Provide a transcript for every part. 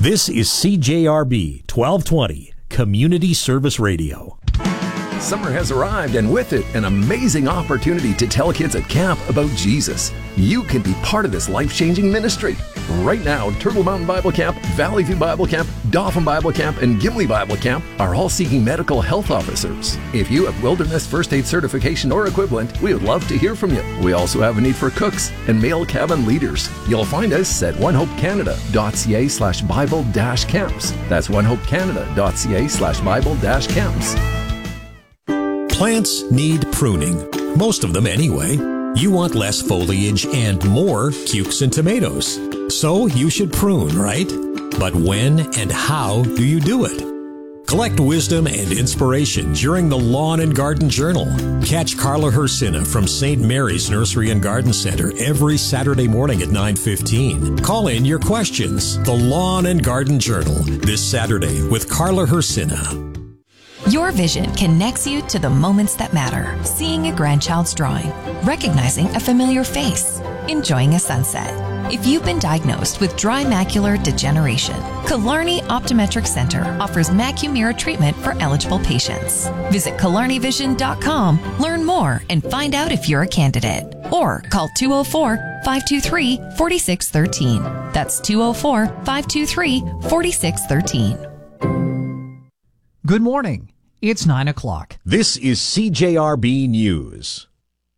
This is CJRB 1220, Community Service Radio. Summer has arrived, and with it, an amazing opportunity to tell kids at camp about Jesus. You can be part of this life-changing ministry. Right now, Turtle Mountain Bible Camp, Valley View Bible Camp, Dauphin Bible Camp, and Gimli Bible Camp are all seeking medical health officers. If you have wilderness first aid certification or equivalent, we would love to hear from you. We also have a need for cooks and male cabin leaders. You'll find us at onehopecanada.ca/Bible-camps. That's onehopecanada.ca/Bible-camps. Plants need pruning. Most of them anyway. You want less foliage and more cukes and tomatoes. So you should prune, right? But when and how do you do it? Collect wisdom and inspiration during the Lawn and Garden Journal. Catch Carla Hersina from St. Mary's Nursery and Garden Center every Saturday morning at 9:15. Call in your questions. The Lawn and Garden Journal this Saturday with Carla Hersina. Your vision connects you to the moments that matter. Seeing a grandchild's drawing, recognizing a familiar face, enjoying a sunset. If you've been diagnosed with dry macular degeneration, Killarney Optometric Center offers Macumira treatment for eligible patients. Visit KillarneyVision.com, learn more, and find out if you're a candidate. Or call 204-523-4613. That's 204-523-4613. Good morning. It's 9 o'clock. This is CJRB News.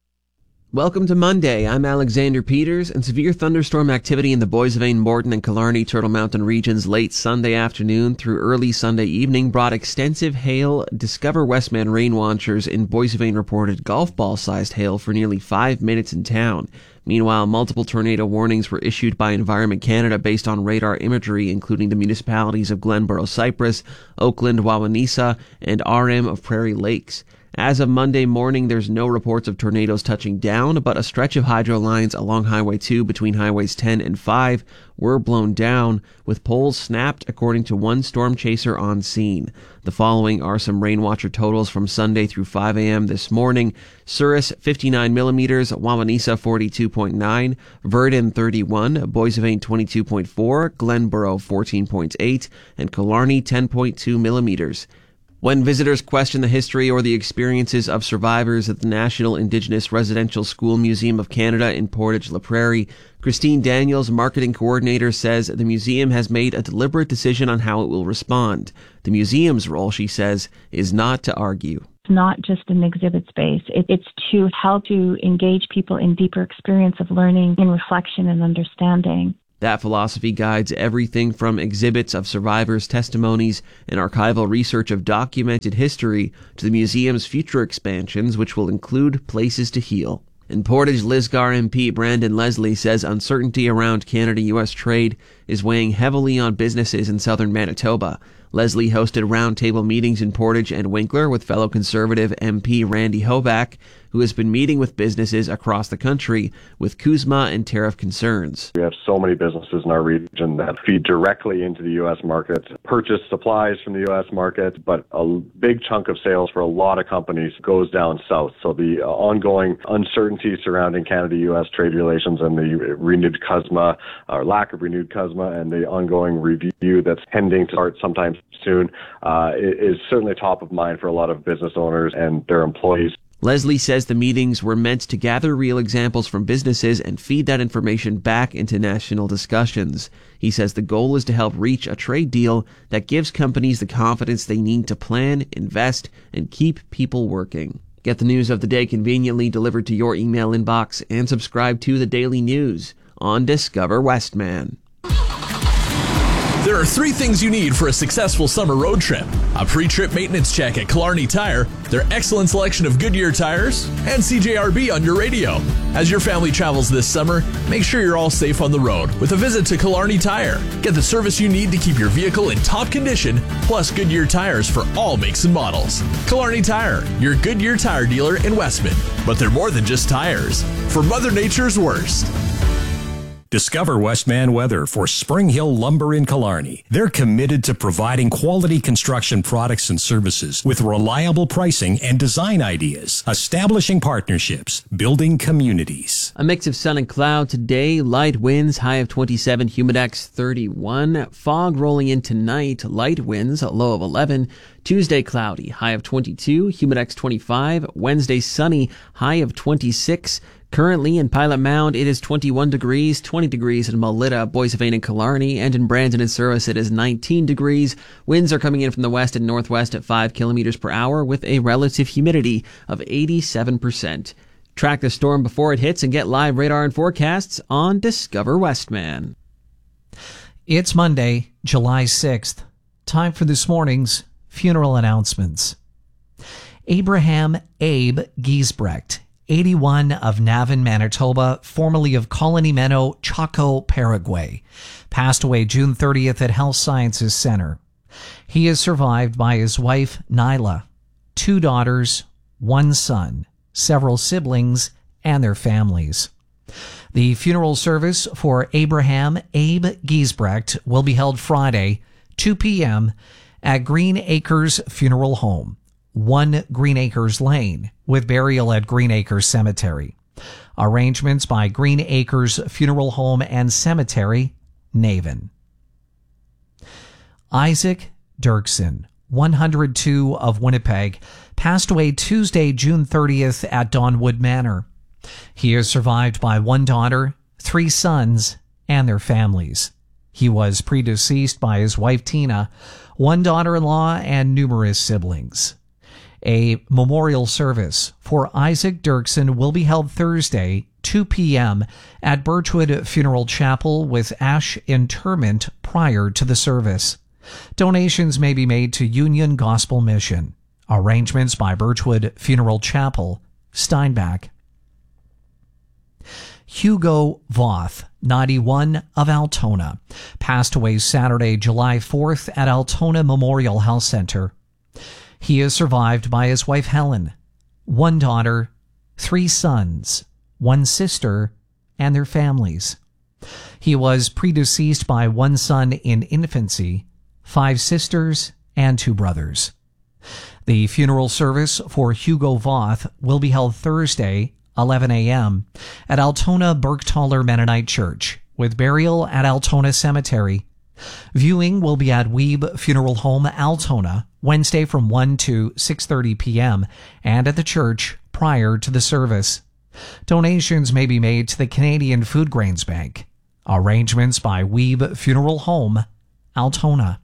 Welcome to Monday. I'm Alexander Peters, and severe thunderstorm activity in the Boissevain, Morton, and Killarney Turtle Mountain regions late Sunday afternoon through early Sunday evening brought extensive hail. Discover Westman rain watchers in Boissevain reported golf ball-sized hail for nearly 5 minutes in town. Meanwhile, multiple tornado warnings were issued by Environment Canada based on radar imagery, including the municipalities of Glenborough Cypress, Oakland, Wawanesa, and RM of Prairie Lakes. As of Monday morning, there's no reports of tornadoes touching down, but a stretch of hydro lines along Highway 2 between Highways 10 and 5 were blown down, with poles snapped, according to one storm chaser on scene. The following are some rain watcher totals from Sunday through 5 a.m. this morning. Souris 59 millimeters, Wawanesa 42.9, Verdun 31, Boissevain 22.4, Glenborough 14.8, and Killarney 10.2 millimeters. When visitors question the history or the experiences of survivors at the National Indigenous Residential School Museum of Canada in Portage-la Prairie, Christine Daniels, marketing coordinator, says the museum has made a deliberate decision on how it will respond. The museum's role, she says, is not to argue. It's not just an exhibit space. It's to help to engage people in deeper experience of learning, in reflection and understanding. That philosophy guides everything from exhibits of survivors' testimonies and archival research of documented history to the museum's future expansions, which will include places to heal. In Portage, Lisgar MP Brandon Leslie says uncertainty around Canada-U.S. trade is weighing heavily on businesses in southern Manitoba. Leslie hosted roundtable meetings in Portage and Winkler with fellow Conservative MP Randy Hoback, who has been meeting with businesses across the country with CUSMA and tariff concerns. We have so many businesses in our region that feed directly into the U.S. market, purchase supplies from the U.S. market, but a big chunk of sales for a lot of companies goes down south. So the ongoing uncertainty surrounding Canada-U.S. trade relations and the renewed CUSMA, or lack of renewed CUSMA, and the ongoing review that's pending to start sometime soon is certainly top of mind for a lot of business owners and their employees. Leslie says the meetings were meant to gather real examples from businesses and feed that information back into national discussions. He says the goal is to help reach a trade deal that gives companies the confidence they need to plan, invest, and keep people working. Get the news of the day conveniently delivered to your email inbox and subscribe to the Daily News on Discover Westman. There are 3 things you need for a successful summer road trip: a pre-trip maintenance check at Killarney Tire, their excellent selection of Goodyear tires, and CJRB on your radio. As your family travels this summer, make sure you're all safe on the road with a visit to Killarney Tire. Get the service you need to keep your vehicle in top condition, plus Goodyear tires for all makes and models. Killarney Tire, your Goodyear tire dealer in Westman. But they're more than just tires. For Mother Nature's worst. Discover Westman Weather for Spring Hill Lumber in Killarney. They're committed to providing quality construction products and services with reliable pricing and design ideas, establishing partnerships, building communities. A mix of sun and cloud today, light winds, high of 27, humidex 31, fog rolling in tonight, light winds, low of 11. Tuesday cloudy, high of 22, humidex 25, Wednesday sunny, high of 26. Currently in Pilot Mound, it is 21 degrees, 20 degrees in Melita, Boys of Ain and Killarney, and in Brandon and Souris it is 19 degrees. Winds are coming in from the west and northwest at 5 kilometers per hour with a relative humidity of 87%. Track the storm before it hits and get live radar and forecasts on Discover Westman. It's Monday, July 6th. Time for this morning's funeral announcements. Abraham Abe Giesbrecht, 81, of Navin, Manitoba, formerly of Colony Meno, Chaco, Paraguay, passed away June 30th at Health Sciences Center. He is survived by his wife, Nyla, 2 daughters, 1 son, several siblings, and their families. The funeral service for Abraham Abe Giesbrecht will be held Friday, 2 p.m. at Green Acres Funeral Home, 1 Green Acres Lane, with burial at Green Acres Cemetery. Arrangements by Green Acres Funeral Home and Cemetery, Naven. Isaac Dirksen, 102, of Winnipeg, passed away Tuesday, June 30th at Donwood Manor. He is survived by 1 daughter, 3 sons, and their families. He was predeceased by his wife Tina, 1 daughter-in-law, and numerous siblings. A memorial service for Isaac Dirksen will be held Thursday, 2 p.m. at Birchwood Funeral Chapel with ash interment prior to the service. Donations may be made to Union Gospel Mission. Arrangements by Birchwood Funeral Chapel, Steinbach. Hugo Voth, 91, of Altona, passed away Saturday, July 4th at Altona Memorial Health Center. He is survived by his wife Helen, 1 daughter, 3 sons, 1 sister, and their families. He was predeceased by 1 son in infancy, 5 sisters, and 2 brothers. The funeral service for Hugo Voth will be held Thursday, 11 a.m. at Altona Bergtaler Mennonite Church, with burial at Altona Cemetery. Viewing will be at Weeb Funeral Home, Altona, Wednesday from 1 to 6:30 p.m. and at the church prior to the service. Donations may be made to the Canadian Food Grains Bank. Arrangements by Weeb Funeral Home, Altona.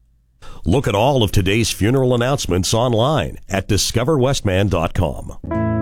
Look at all of today's funeral announcements online at discoverwestman.com.